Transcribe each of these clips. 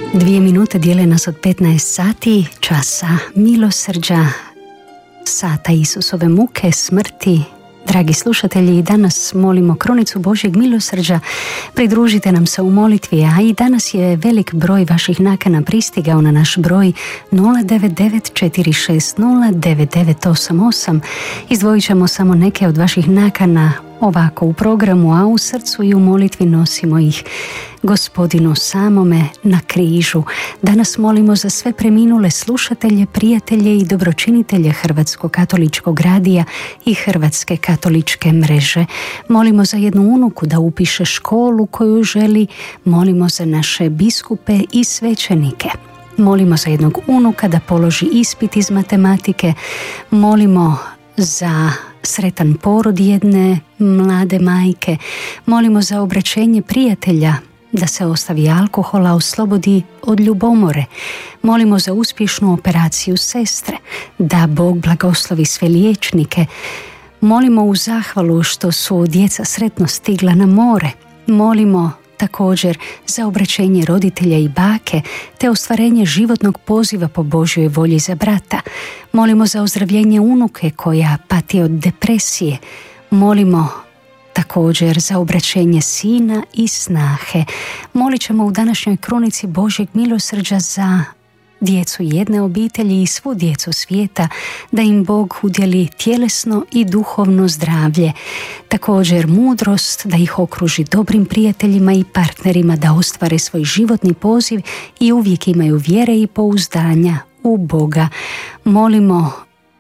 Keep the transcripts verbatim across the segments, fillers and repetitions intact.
Dvije minute dijele nas od petnaest sati, časa milosrđa, sata Isusove muke, smrti. Dragi slušatelji, danas molimo kronicu Božjeg milosrđa. Pridružite nam se u molitvi, a i danas je velik broj vaših nakana pristigao na naš broj nula devet devet četiri šest nula devet devet osam osam. Izdvojit ćemo samo neke od vaših nakana ovako u programu, a u srcu i u molitvi nosimo ih Gospodinu samome na križu. Danas molimo za sve preminule slušatelje, prijatelje i dobročinitelje Hrvatskog katoličkog radija i Hrvatske katoličke mreže. Molimo za jednu unuku da upiše školu koju želi, molimo za naše biskupe i svećenike. Molimo za jednog unuka da položi ispit iz matematike, molimo za sretan porod jedne mlade majke, molimo za obraćenje prijatelja, da se ostavi alkohola, oslobodi od ljubomore, molimo za uspješnu operaciju sestre, da Bog blagoslovi sve liječnike, molimo u zahvalu što su djeca sretno stigla na more, molimo također za obraćenje roditelja i bake, te ostvarenje životnog poziva po Božjoj volji za brata. Molimo za ozdravljenje unuke koja pati od depresije. Molimo također za obraćenje sina i snahe. Molit ćemo u današnjoj kronici Božjeg milosrđa za djecu jedne obitelji i svu djecu svijeta, da im Bog udjeli tjelesno i duhovno zdravlje, također mudrost da ih okruži dobrim prijateljima i partnerima, da ostvare svoj životni poziv i uvijek imaju vjere i pouzdanja u Boga. Molimo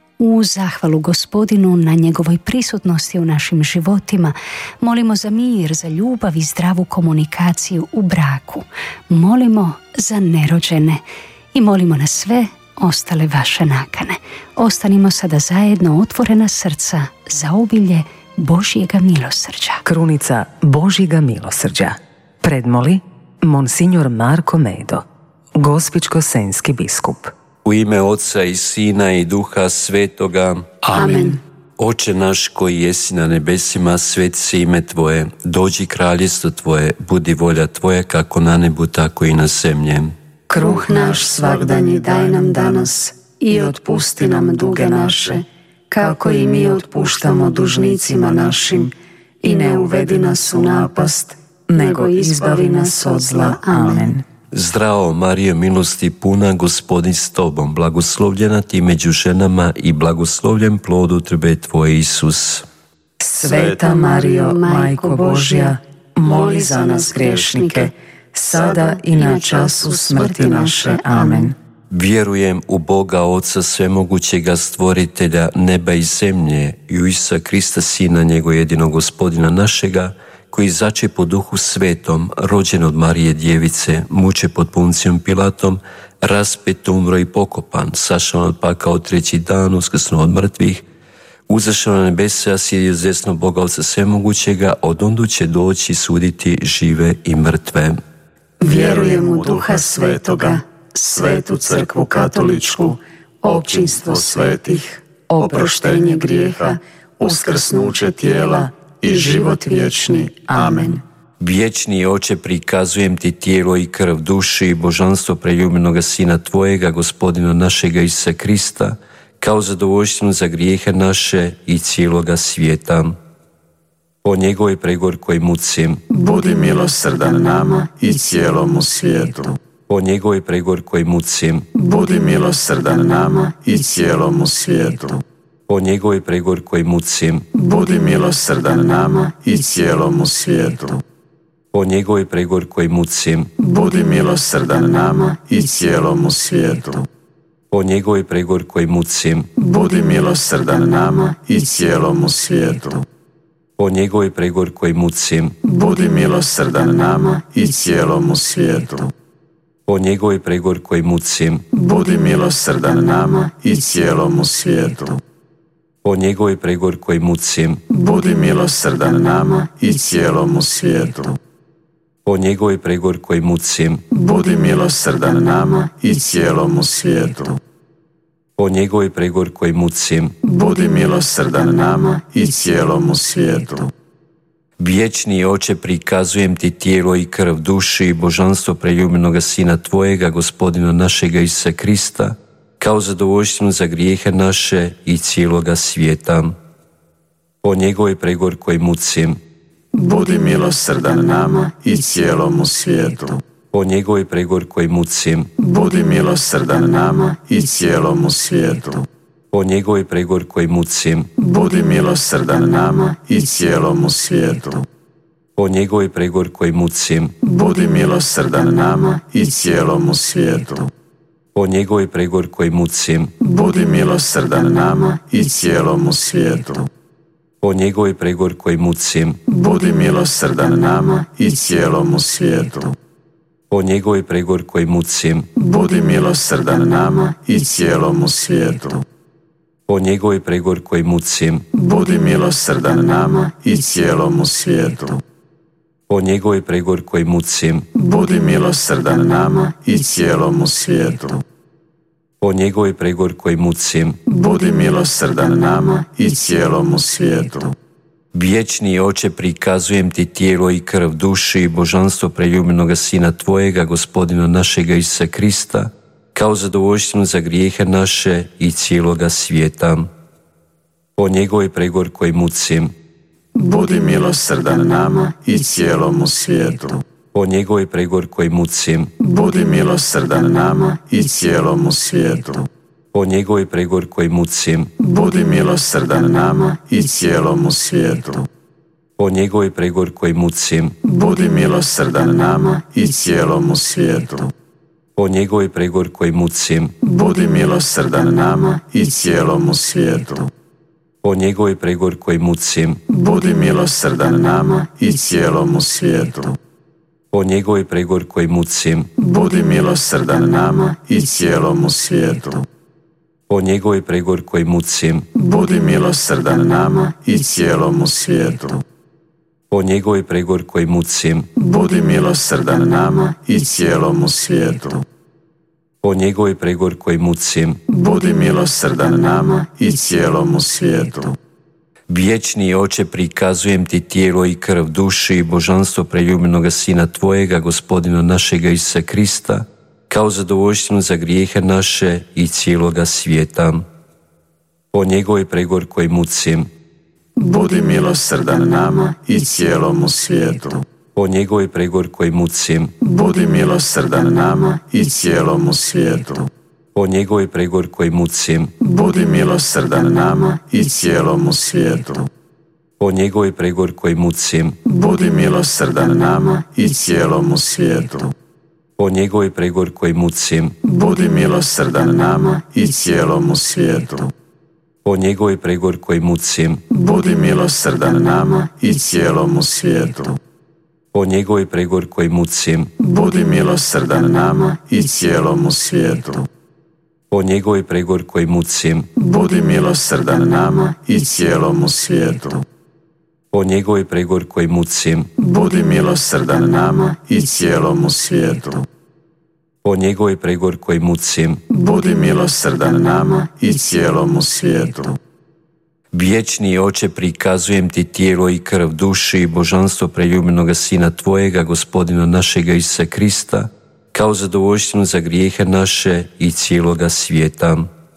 u zahvalu Gospodinu na njegovoj prisutnosti u našim životima. Molimo za mir, za ljubav i zdravu komunikaciju u braku. Molimo za nerođene i molimo na sve ostale vaše nakane. Ostanimo sada zajedno, otvorena srca za obilje Božjega milosrđa. Krunica Božjega milosrđa. Predmoli Monsignor Marko Medo, gospićko-senjski biskup. U ime Oca i Sina i Duha Svetoga. Amen. Oče naš koji jesi na nebesima, svet se ime Tvoje, dođi kraljestvo Tvoje, budi volja Tvoja kako na nebu, tako i na zemlji. Kruh naš svagdanji daj nam danas i otpusti nam duge naše, kako i mi otpuštamo dužnicima našim, i ne uvedi nas u napast, nego izbavi nas od zla. Amen. Zdravo Marijo, milosti puna, Gospodin s Tobom, blagoslovljena ti među ženama i blagoslovljen plod utrobe Tvoje, Isus. Sveta Marijo, Majko Božja, moli za nas griješnike, sada i na času smrti naše. Amen. Vjerujem u Boga Oca svemogućega, stvoritelja neba i zemlje, i u Isusa Krista, Sina njegov jedinog Gospodina našega, koji zače po Duhu Svetom, rođen od Marije Djevice, muče pod Puncijom Pilatom, raspet, umro i pokopan, sašao od pakao treći dan, uskrsnuo od mrtvih, uzašao na nebesa, sjedio s desno Boga Oca svemogućega, od ondu će doći suditi žive i mrtve. Vjerujem u Duha Svetoga, Svetu Crkvu Katoličku, općinstvo svetih, oproštenje grijeha, uskrsnuće tijela i život vječni. Amen. Vječni Oče, prikazujem ti tijelo i krv, dušu i božanstvo preljubljenoga Sina Tvojega, Gospodina našega Isusa Krista, kao zadovoljštinu za grijehe naše i cijeloga svijeta. Po njegovoj pregorkoj muci budi milosrdan nama i cijelomu svijetu. Po njegovoj pregorkoj muci budi milosrdan nama i cijelomu svijetu. Po njegovoj pregorkoj muci budi milosrdan nama i cijelomu svijetu. Po njegovoj pregorkoj muci budi milosrdan nama i cijelomu svijetu. Po njegovoj pregorkoj muci budi milosrdan nama i cijelomu svijetu. Po njegovoj pregorkoj muci budi milosrdan nama i cijelomu svijetu. Po njegovoj pregorkoj muci budi milosrdan nama i cijelomu svijetu. Po njegovoj pregorkoj muci budi milosrdan nama i cijelomu svijetu. Po njegovoj pregorkoj muci budi milosrdan nama i cijelomu svijetu. Po njegovoj pregorkoj muci budi milosrdan nama i cijelomu svijetu. Vječni Oče, prikazujem ti tijelo i krv, duši i božanstvo preljubljenoga Sina Tvojega, Gospodina našega Isusa Krista, kao zadovoljštinu za grijehe naše i cijeloga svijeta. Po njegovoj pregorkoj muci, budi milosrdan nama i cijelomu svijetu. Po njegovoj pregorkoj muci, budi milosrdan nama i cijelomu svijetu. Po njegovoj pregorkoj muci, budi milosrdan nama i cijelomu svijetu. Po njegovoj pregorkoj muci, budi milosrdan nama i cijelomu svijetu. Po njegovoj pregorkoj muci, budi milosrdan nama i cijelomu svijetu. Po njegovoj pregorkoj muci, budi milosrdan nama i cijelomu svijetu. Po njegovoj pregorkoj muci, budi milosrdan nama i cijelomu svijetu. Po njegovoj pregorkoj muci, budi milosrdan nama i cijelomu svijetu. Po njegovoj pregorkoj muci, budi milosrdan nama i cijelomu svijetu. Po njegovoj pregorkoj muci, budi milosrdan nama i cijelomu svijetu. Vječni Oče, prikazujem ti tijelo i krv, duši i božanstvo preljubljenoga Sina Tvojega, Gospodina našega Isusa Krista, kao zadovoljštinu za grijehe naše i cijeloga svijeta. Po njegovoj pregorkoj muci, budi milosrdan nama i cijelomu svijetu. Po njegovoj pregorkoj muci, budi milosrdan nama i cijelomu svijetu. Po njegovoj pregorkoj muci, budi milosrdan nama i cijelomu svijetu. Po njegovoj pregorkoj muci, budi milosrdan nama i cijelomu svijetu. Po njegovoj pregorkoj muci, budi milosrdan nama i cijelomu svijetu. Po njegovoj pregorkoj muci, budi milosrdan nama i cijelomu svijetu. Po njegovoj pregorkoj muci, budi milosrdan nama i cijelomu svijetu. Po njegovoj pregorkoj muci, budi milosrdan nama i cijelomu svijetu. Po njegovoj pregorkoj muci, budi milosrdan nama i cijelomu svijetu. Po njegovoj pregorkoj muci, budi milosrdan nama i cijelomu svijetu. Vječni Oče, prikazujem ti tijelo i krv, duši i božanstvo preljubljenoga Sina Tvojega, Gospodina našega Isusa Krista, kao zadovoljštinu za grijehe naše i cijeloga svijeta. Po njegovoj pregorkoj muci, budi milosrdan nama i cijelomu svijetu. Po njegovoj pregorkoj muci, budi milosrdan nama i cijelomu svijetu. Po njegovoj pregorkoj muci, budi milosrdan nama i cijelomu svijetu. Po njegovoj pregorkoj muci, budi milosrdan nama i cijelomu svijetu. Po njegovoj pregorkoj muci, budi milosrdan nama i cijelomu svijetu. Po njegovoj pregorkoj muci, budi milosrdan nama i cijelomu svijetu. Po njegovoj pregorkoj muci, budi milosrdan nama i cijelomu svijetu. Po njegovoj pregorkoj muci, budi milosrdan nama i cijelomu svijetu. Po njegovoj pregorkoj muci, budi milosrdan nama i cijelomu svijetu. Po njegovoj pregorkoj muci, budi milosrdan nama i cijelomu svijetu. Vječni Oče, prikazujem ti tijelo i krv, duši i božanstvo preljubljenoga Sina Tvojega, Gospodina našega Isusa Krista, kao zadovoljštinu za grijehe naše i cijeloga svijeta.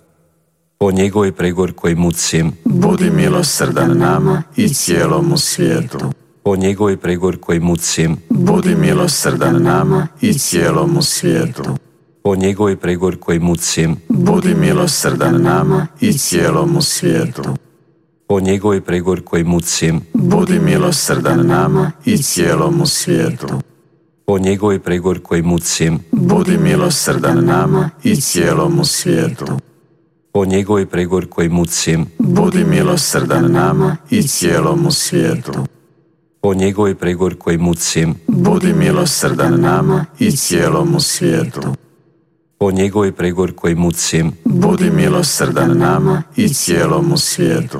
Po njegovoj pregorkoj muci, budi milosrdan nama i cijelomu svijetu. Po njegovoj pregorkoj muci, budi milosrdan nama i cijelomu svijetu. Po njegovoj pregorkoj muci, budi milosrdan nama i cijelomu svijetu. Po njegovoj pregorkoj muci, budi milosrdan nama i cijelomu svijetu. Po njegovoj pregorkoj muci, budi milosrdan nama i cijelomu svijetu. Po njegovoj pregorkoj muci, budi milosrdan nama i cijelomu svijetu. Po njegovoj pregorkoj muci, budi milosrdan nama i cijelomu svijetu. Po njegovoj pregorkoj muci, budi milosrdan nama i cijelomu svijetu.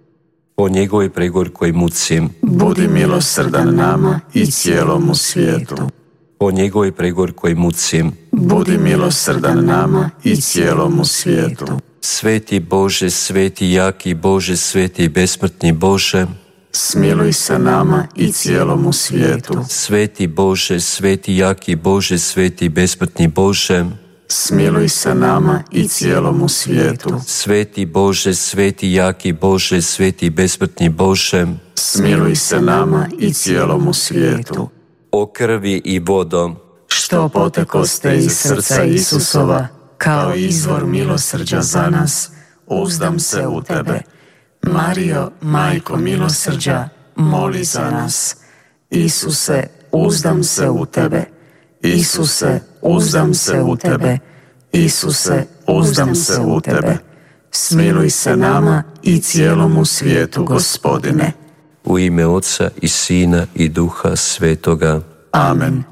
Po njegovoj pregorkoj muci, budi milosrdan nama i cijelomu svijetu. Po njegovoj pregorkoj muci, budi milosrdan nama i cijelomu svijetu. Sveti Bože, sveti jaki Bože, sveti i besmrtni Bože, smiluj se nama i cijelomu svijetu. Sveti Bože, sveti jaki Bože, sveti besmrtni Bože, smiluj se nama i cijelomu svijetu. Sveti Bože, sveti jaki Bože, sveti besmrtni Bože, smiluj se nama i cijelomu svijetu. O krvi i vodo, što potekoste iz srca Isusova, kao izvor milosrđa za nas, uzdam se u tebe. Marijo, majko milosrđa, moli za nas. Isuse, uzdam se u tebe. Isuse, uzdam se u tebe. Isuse, uzdam se u tebe. Smiluj se nama i cijelomu svijetu, Gospodine. U ime Oca i Sina i Duha Svetoga. Amen.